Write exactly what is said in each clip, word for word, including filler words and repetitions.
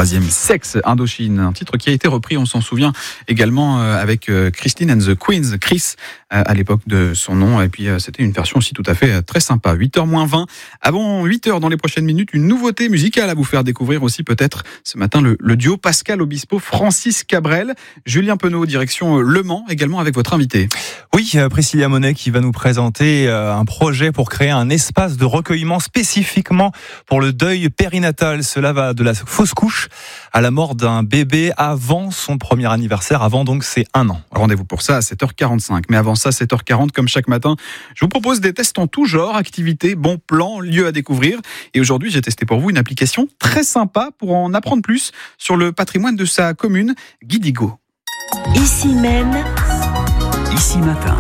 troisième sexe, Indochine, un titre qui a été repris, on s'en souvient également avec Christine and the Queens, Chris à l'époque de son nom, et puis c'était une version aussi tout à fait très sympa. huit heures moins vingt, avant huit heures dans les prochaines minutes, une nouveauté musicale à vous faire découvrir aussi peut-être ce matin, le, le duo Pascal Obispo, Francis Cabrel, Julien Penaud, direction Le Mans, également avec votre invité. Oui, Priscilla Monet qui va nous présenter un projet pour créer un espace de recueillement spécifiquement pour le deuil périnatal. Cela va de la fausse couche à la mort d'un bébé avant son premier anniversaire, avant donc ses un an. Rendez-vous pour ça à sept heures quarante-cinq. Mais avant ça, sept heures quarante, comme chaque matin, je vous propose des tests en tout genre, activités, bons plans, lieux à découvrir. Et aujourd'hui, j'ai testé pour vous une application très sympa pour en apprendre plus sur le patrimoine de sa commune, Guidigo. Ici même, ici matin.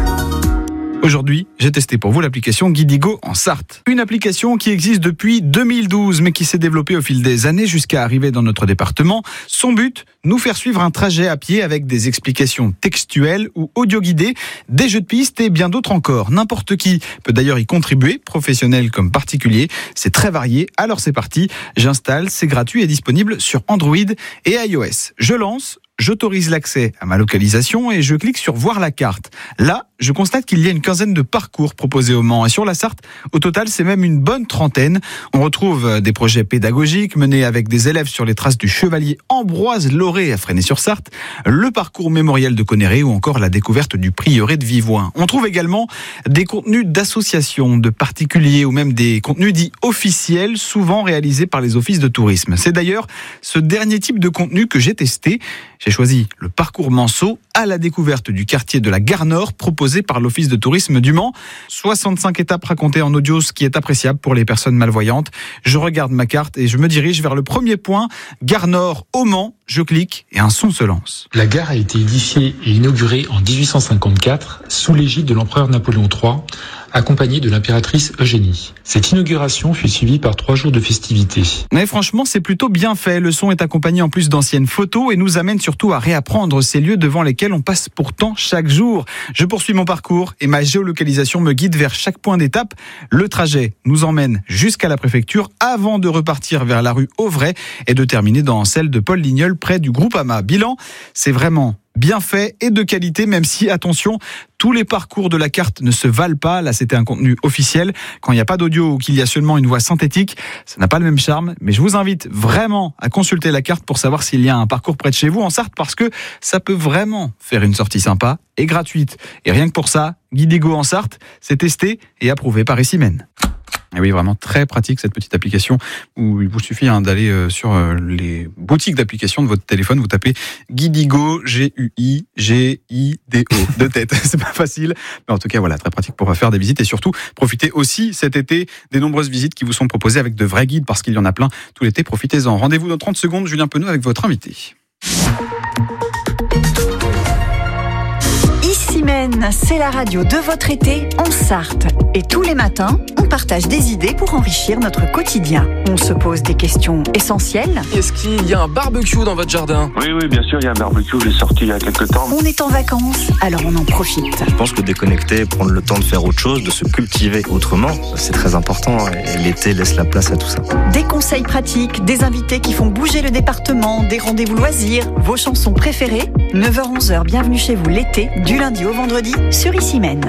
Aujourd'hui, j'ai testé pour vous l'application Guidigo en Sarthe. Une application qui existe depuis deux mille douze, mais qui s'est développée au fil des années jusqu'à arriver dans notre département. Son but, nous faire suivre un trajet à pied avec des explications textuelles ou audio-guidées, des jeux de pistes et bien d'autres encore. N'importe qui peut d'ailleurs y contribuer, professionnel comme particulier. C'est très varié, alors c'est parti. J'installe, c'est gratuit et disponible sur Android et iOS. Je lance. J'autorise l'accès à ma localisation et je clique sur voir la carte. Là, je constate qu'il y a une quinzaine de parcours proposés au Mans. Et sur la Sarthe, au total, c'est même une bonne trentaine. On retrouve des projets pédagogiques menés avec des élèves sur les traces du chevalier Ambroise Lauré à Fresnay-sur-Sarthe, le parcours mémorial de Conneré ou encore la découverte du prieuré de Vivoin. On trouve également des contenus d'associations, de particuliers ou même des contenus dits officiels, souvent réalisés par les offices de tourisme. C'est d'ailleurs ce dernier type de contenu que j'ai testé. J'ai choisi le parcours Manceau à la découverte du quartier de la Gare Nord proposé par l'Office de tourisme du Mans. soixante-cinq étapes racontées en audio, ce qui est appréciable pour les personnes malvoyantes. Je regarde ma carte et je me dirige vers le premier point, Gare Nord au Mans. Je clique et un son se lance. La gare a été édifiée et inaugurée en dix-huit cent cinquante-quatre sous l'égide de l'empereur Napoléon trois, accompagné de l'impératrice Eugénie. Cette inauguration fut suivie par trois jours de festivités. Mais franchement, c'est plutôt bien fait. Le son est accompagné en plus d'anciennes photos et nous amène surtout à réapprendre ces lieux devant lesquels on passe pourtant chaque jour. Je poursuis mon parcours et ma géolocalisation me guide vers chaque point d'étape. Le trajet nous emmène jusqu'à la préfecture avant de repartir vers la rue Auvray et de terminer dans celle de Paul Lignol près du Groupama. Bilan, c'est vraiment bien fait et de qualité, même si, attention, tous les parcours de la carte ne se valent pas. Là, c'était un contenu officiel. Quand il n'y a pas d'audio ou qu'il y a seulement une voix synthétique, ça n'a pas le même charme. Mais je vous invite vraiment à consulter la carte pour savoir s'il y a un parcours près de chez vous en Sarthe, parce que ça peut vraiment faire une sortie sympa et gratuite. Et rien que pour ça, Guidigo en Sarthe, c'est testé et approuvé par Essimène. Et oui, vraiment très pratique cette petite application où il vous suffit hein, d'aller euh, sur euh, les boutiques d'applications de votre téléphone, vous tapez Guidigo, G U I G I D O de tête. C'est pas facile, mais en tout cas voilà, très pratique pour faire des visites et surtout profitez aussi cet été des nombreuses visites qui vous sont proposées avec de vrais guides parce qu'il y en a plein tout l'été. Profitez-en. Rendez-vous dans trente secondes, Julien Penaud avec votre invité. Ici même, c'est la radio de votre été en Sarthe. Et tous les matins, on partage des idées pour enrichir notre quotidien. On se pose des questions essentielles. Est-ce qu'il y a un barbecue dans votre jardin ? Oui, oui, bien sûr, il y a un barbecue, je l'ai sorti il y a quelques temps. On est en vacances, alors on en profite. Je pense que déconnecter, prendre le temps de faire autre chose, de se cultiver autrement, c'est très important et l'été laisse la place à tout ça. Des conseils pratiques, des invités qui font bouger le département, des rendez-vous loisirs, vos chansons préférées. neuf heures onze, bienvenue chez vous l'été, du lundi au vendredi sur Ici Même.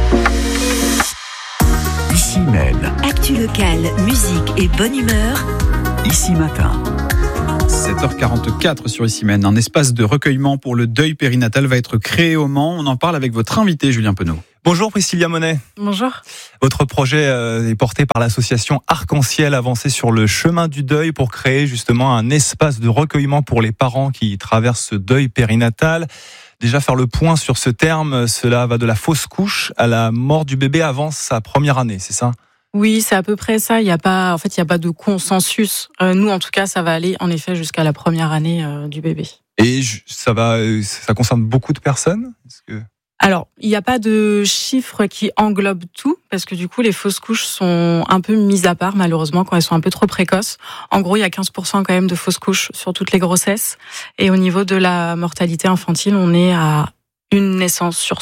Ici Même. Actu locale, musique et bonne humeur. Ici matin. sept heures quarante-quatre sur Ici Même. Un espace de recueillement pour le deuil périnatal va être créé au Mans. On en parle avec votre invité, Julien Penaud. Bonjour Priscilla Monet. Bonjour. Votre projet est porté par l'association Arc-en-Ciel, avancé sur le chemin du deuil pour créer justement un espace de recueillement pour les parents qui traversent ce deuil périnatal. Déjà faire le point sur ce terme, cela va de la fausse couche à la mort du bébé avant sa première année, c'est ça ? Oui, c'est à peu près ça. Il y a pas, en fait, il y a pas de consensus. Euh, nous, en tout cas, ça va aller en effet jusqu'à la première année euh, du bébé. Et ça va, ça concerne beaucoup de personnes ? Est-ce que... Alors, il n'y a pas de chiffre qui englobe tout, parce que du coup, les fausses couches sont un peu mises à part, malheureusement, quand elles sont un peu trop précoces. En gros, il y a quinze pour cent quand même de fausses couches sur toutes les grossesses. Et au niveau de la mortalité infantile, on est à une naissance sur cent.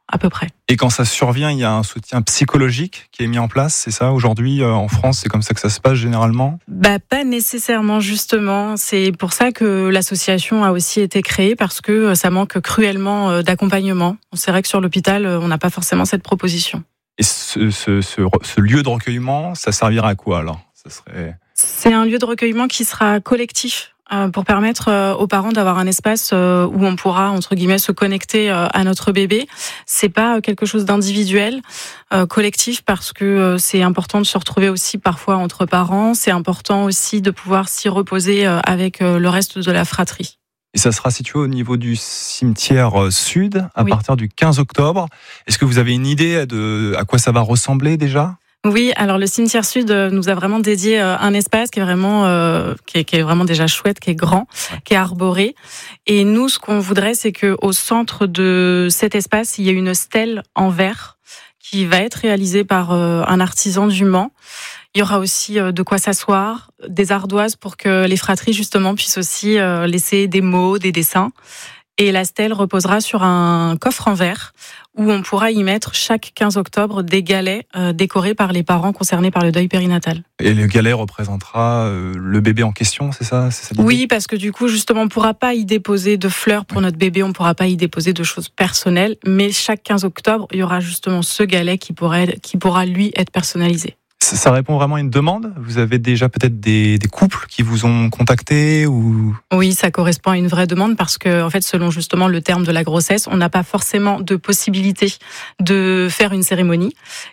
à peu près. Et quand ça survient, il y a un soutien psychologique qui est mis en place, c'est ça aujourd'hui en France, c'est comme ça que ça se passe généralement? Bah pas nécessairement justement. C'est pour ça que l'association a aussi été créée parce que ça manque cruellement d'accompagnement. C'est vrai que sur l'hôpital, on n'a pas forcément cette proposition. Et ce, ce, ce, ce lieu de recueillement, ça servira à quoi alors? Ça serait... C'est un lieu de recueillement qui sera collectif. Pour permettre aux parents d'avoir un espace où on pourra, entre guillemets, se connecter à notre bébé. C'est pas quelque chose d'individuel, collectif, parce que c'est important de se retrouver aussi parfois entre parents. C'est important aussi de pouvoir s'y reposer avec le reste de la fratrie. Et ça sera situé au niveau du cimetière sud à oui. partir du quinze octobre. Est-ce que vous avez une idée de à quoi ça va ressembler déjà ? Oui, alors le cimetière sud nous a vraiment dédié un espace qui est vraiment, euh, qui, est, qui est vraiment déjà chouette, qui est grand, ouais. qui est arboré. Et nous, ce qu'on voudrait, c'est que au centre de cet espace, il y ait une stèle en verre qui va être réalisée par euh, un artisan du Mans. Il y aura aussi euh, de quoi s'asseoir, des ardoises pour que les fratries justement puissent aussi euh, laisser des mots, des dessins. Et la stèle reposera sur un coffre en verre où on pourra y mettre chaque quinze octobre des galets euh, décorés par les parents concernés par le deuil périnatal. Et le galet représentera euh, le bébé en question, c'est ça, c'est ça l'idée ? Oui, parce que du coup, justement, on ne pourra pas y déposer de fleurs pour oui. notre bébé, on ne pourra pas y déposer de choses personnelles, mais chaque quinze octobre, il y aura justement ce galet qui, pourrait, qui pourra, lui, être personnalisé. Ça répond vraiment à une demande ? Vous avez déjà peut-être des, des couples qui vous ont contacté ou... Oui, ça correspond à une vraie demande parce que, en fait, selon justement le terme de la grossesse, on n'a pas forcément de possibilité de faire une cérémonie.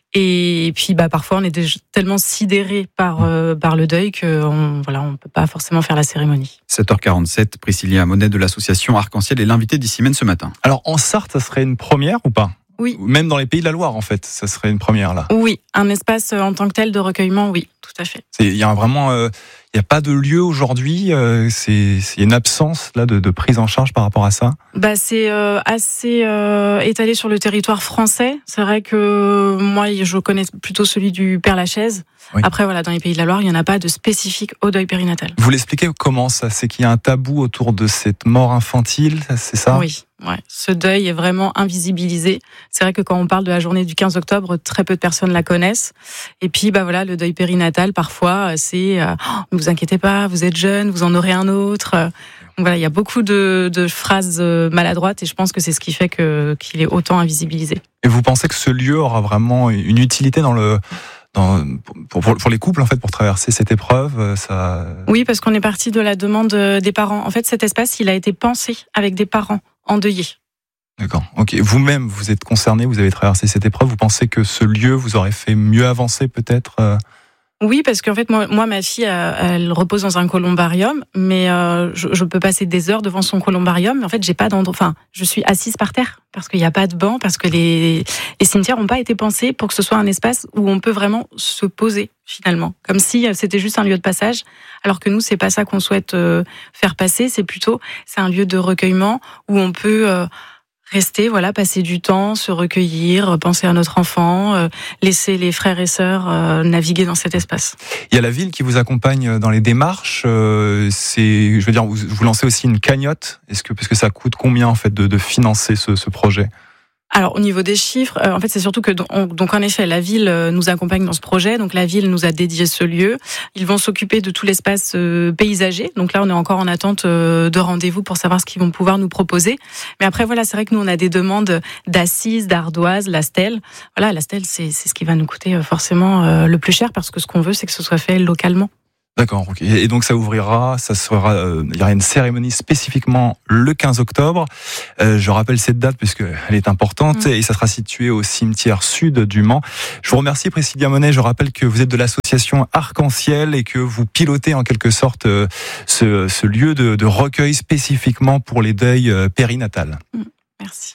Et puis, bah, parfois, on est déjà tellement sidéré par, euh, par le deuil qu'on voilà, on peut pas forcément faire la cérémonie. sept heures quarante-sept, Priscilla Monet de l'association Arc-en-Ciel est l'invitée d'Issimène ce matin. Alors, en Sarthe, ça serait une première ou pas ? Oui. Même dans les Pays de la Loire, en fait, ça serait une première là. Oui, un espace en tant que tel de recueillement, oui, tout à fait. Il y a vraiment, il euh, n'y a pas de lieu aujourd'hui. Euh, c'est, c'est une absence là de, de prise en charge par rapport à ça. Bah, c'est euh, assez euh, étalé sur le territoire français. C'est vrai que moi, je connais plutôt celui du Père-Lachaise. Oui. Après, voilà, dans les Pays de la Loire, il n'y en a pas de spécifique au deuil périnatal. Vous l'expliquez comment ça ? C'est qu'il y a un tabou autour de cette mort infantile, c'est ça ? Oui. Ouais, ce deuil est vraiment invisibilisé. C'est vrai que quand on parle de la journée du quinze octobre, très peu de personnes la connaissent. Et puis, bah voilà, le deuil périnatal, parfois, c'est euh, oh, ne vous inquiétez pas, vous êtes jeune, vous en aurez un autre. Donc voilà, il y a beaucoup de, de phrases maladroites et je pense que c'est ce qui fait que qu'il est autant invisibilisé. Et vous pensez que ce lieu aura vraiment une utilité dans le Dans, pour, pour, pour les couples, en fait, pour traverser cette épreuve, ça... Oui, parce qu'on est parti de la demande des parents. En fait, cet espace, il a été pensé avec des parents endeuillés. D'accord. Ok. Vous-même, vous êtes concerné, vous avez traversé cette épreuve. Vous pensez que ce lieu vous aurait fait mieux avancer, peut-être ? Oui, parce qu'en fait, moi, moi ma fille, elle repose dans un columbarium, mais euh, je, je peux passer des heures devant son columbarium. Mais en fait, j'ai pas d'endroit. Enfin, je suis assise par terre parce qu'il n'y a pas de banc, parce que les, les cimetières n'ont pas été pensés pour que ce soit un espace où on peut vraiment se poser finalement, comme si c'était juste un lieu de passage. Alors que nous, c'est pas ça qu'on souhaite euh, faire passer. C'est plutôt, c'est un lieu de recueillement où on peut euh, rester, voilà, passer du temps, se recueillir, penser à notre enfant, euh, laisser les frères et sœurs euh, naviguer dans cet espace. Il y a la ville qui vous accompagne dans les démarches. Euh, c'est, je veux dire, vous, vous lancez aussi une cagnotte. Est-ce que parce que ça coûte combien en fait de, de financer ce, ce projet ? Alors au niveau des chiffres, euh, en fait c'est surtout que on, donc en effet la ville euh, nous accompagne dans ce projet, donc la ville nous a dédié ce lieu. Ils vont s'occuper de tout l'espace euh, paysager, donc là on est encore en attente euh, de rendez-vous pour savoir ce qu'ils vont pouvoir nous proposer. Mais après voilà, c'est vrai que nous on a des demandes d'assises, d'ardoises, la stèle. Voilà, la stèle c'est c'est ce qui va nous coûter euh, forcément euh, le plus cher parce que ce qu'on veut c'est que ce soit fait localement. D'accord, ok. Et donc ça ouvrira, ça sera, euh, il y aura une cérémonie spécifiquement le quinze octobre. Euh, je rappelle cette date puisque elle est importante mmh. et ça sera situé au cimetière sud du Mans. Je vous remercie Priscilla Monet. Je rappelle que vous êtes de l'association Arc-en-Ciel et que vous pilotez en quelque sorte euh, ce, ce lieu de, de recueil spécifiquement pour les deuils euh, périnatales. Mmh. Merci.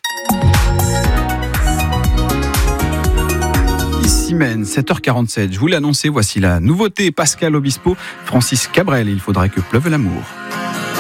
Issimène, sept heures quarante-sept. Je vous l'ai annoncé, voici la nouveauté. Pascal Obispo, Francis Cabrel. Il faudrait que pleuve l'amour.